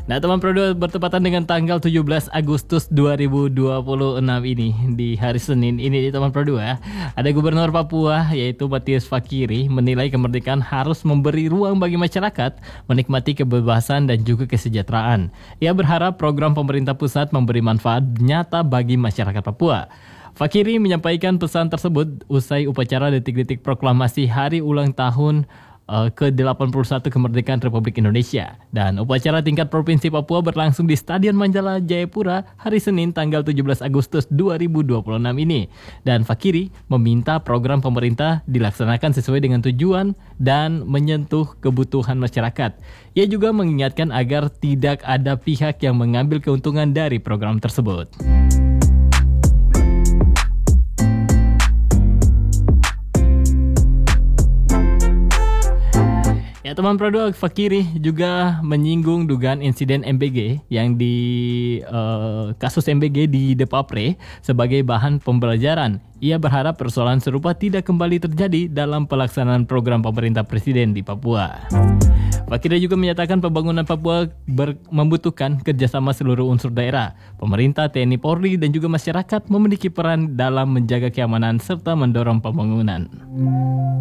Nah, teman Pro 2 bertepatan dengan tanggal 17 Agustus 2026 ini di hari Senin ini di teman Pro 2 ada Gubernur Papua yaitu Matius Fakiri menilai kemerdekaan harus memberi ruang bagi masyarakat menikmati kebebasan dan juga kesejahteraan. Ia berharap program pemerintah pusat memberi manfaat nyata bagi masyarakat Papua. Fakiri menyampaikan pesan tersebut usai upacara detik-detik proklamasi hari ulang tahun ke-81 kemerdekaan Republik Indonesia. Dan upacara tingkat Provinsi Papua berlangsung di Stadion Manjala Jayapura hari Senin tanggal 17 Agustus 2026 ini. Dan Fakiri meminta program pemerintah dilaksanakan sesuai dengan tujuan dan menyentuh kebutuhan masyarakat. Ia juga mengingatkan agar tidak ada pihak yang mengambil keuntungan dari program tersebut. Ya, teman Pro 2, Fakiri juga menyinggung dugaan insiden MBG yang kasus MBG di Depapre sebagai bahan pembelajaran. Ia berharap persoalan serupa tidak kembali terjadi dalam pelaksanaan program pemerintah presiden di Papua. Fakiri juga menyatakan pembangunan Papua membutuhkan kerjasama seluruh unsur daerah, pemerintah, TNI, Polri, dan juga masyarakat memiliki peran dalam menjaga keamanan serta mendorong pembangunan.